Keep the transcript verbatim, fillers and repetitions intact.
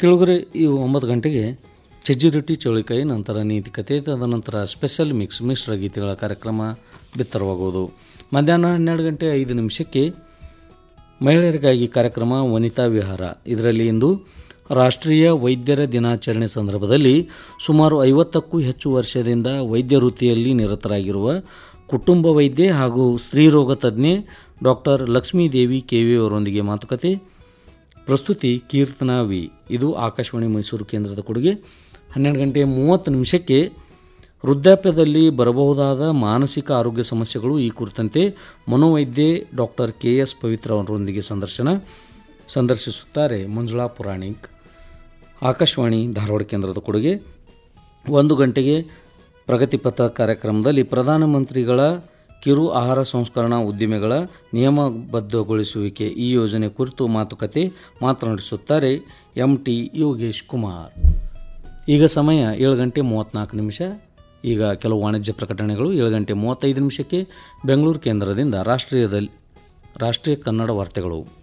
ಕೆಳಗರೆ ಈ ಒಂಬತ್ತು ಗಂಟೆಗೆ ಸಜ್ಜಿ ರೊಟ್ಟಿ ಚೌಳಿಕಾಯಿ, ನಂತರ ನೀತಿಕತೆ, ತದನಂತರ ಸ್ಪೆಷಲ್ ಮಿಕ್ಸ್ ಮಿಶ್ರ ಗೀತೆಗಳ ಕಾರ್ಯಕ್ರಮ ಬಿತ್ತರವಾಗುವುದು. ಮಧ್ಯಾಹ್ನ ಹನ್ನೆರಡು ಗಂಟೆ ಐದು ನಿಮಿಷಕ್ಕೆ ಮಹಿಳೆಯರಿಗಾಗಿ ಕಾರ್ಯಕ್ರಮ ವನಿತಾ ವಿಹಾರ. ಇದರಲ್ಲಿ ಇಂದು ರಾಷ್ಟ್ರೀಯ ವೈದ್ಯರ ದಿನಾಚರಣೆ ಸಂದರ್ಭದಲ್ಲಿ ಸುಮಾರು ಐವತ್ತಕ್ಕೂ ಹೆಚ್ಚು ವರ್ಷದಿಂದ ವೈದ್ಯ ವೃತ್ತಿಯಲ್ಲಿ ನಿರತರಾಗಿರುವ ಕುಟುಂಬ ವೈದ್ಯೆ ಹಾಗೂ ಸ್ತ್ರೀರೋಗ ತಜ್ಞೆ ಡಾಕ್ಟರ್ ಲಕ್ಷ್ಮೀದೇವಿ ಕೆ ವಿ ಅವರೊಂದಿಗೆ ಮಾತುಕತೆ. ಪ್ರಸ್ತುತಿ ಕೀರ್ತನಾ ವಿ. ಇದು ಆಕಾಶವಾಣಿ ಮೈಸೂರು ಕೇಂದ್ರದ ಕೊಡುಗೆ. ಹನ್ನೆರಡು ಗಂಟೆ ಮೂವತ್ತು ನಿಮಿಷಕ್ಕೆ ವೃದ್ಧಾಪ್ಯದಲ್ಲಿ ಬರಬಹುದಾದ ಮಾನಸಿಕ ಆರೋಗ್ಯ ಸಮಸ್ಯೆಗಳು ಈ ಕುರಿತಂತೆ ಮನೋವೈದ್ಯೆ ಡಾಕ್ಟರ್ ಕೆ ಎಸ್ ಪವಿತ್ರ ಅವರೊಂದಿಗೆ ಸಂದರ್ಶನ ಸಂದರ್ಶಿಸುತ್ತಾರೆ ಮಂಜುಳಾ ಪುರಾಣಿಕ್. ಆಕಾಶವಾಣಿ ಧಾರವಾಡ ಕೇಂದ್ರದ ಕೊಡುಗೆ. ಒಂದು ಗಂಟೆಗೆ ಪ್ರಗತಿಪಥ ಕಾರ್ಯಕ್ರಮದಲ್ಲಿ ಪ್ರಧಾನಮಂತ್ರಿಗಳ ಕಿರು ಆಹಾರ ಸಂಸ್ಕರಣಾ ಉದ್ದಿಮೆಗಳ ನಿಯಮಬದ್ಧಗೊಳಿಸುವಿಕೆ ಈ ಯೋಜನೆ ಕುರಿತು ಮಾತುಕತೆ ಮಾತನಾಡಿಸುತ್ತಾರೆ ಎಂ ಟಿ ಯೋಗೇಶ್ ಕುಮಾರ್. ಈಗ ಸಮಯ ಏಳು ಗಂಟೆ ಮೂವತ್ತ್ನಾಲ್ಕು ನಿಮಿಷ. ಈಗ ಕೆಲವು ವಾಣಿಜ್ಯ ಪ್ರಕಟಣೆಗಳು. ಏಳು ಗಂಟೆ ಮೂವತ್ತೈದು ನಿಮಿಷಕ್ಕೆ ಬೆಂಗಳೂರು ಕೇಂದ್ರದಿಂದ ರಾಷ್ಟ್ರೀಯದಲ್ಲಿ ರಾಷ್ಟ್ರೀಯ ಕನ್ನಡ ವಾರ್ತೆಗಳು.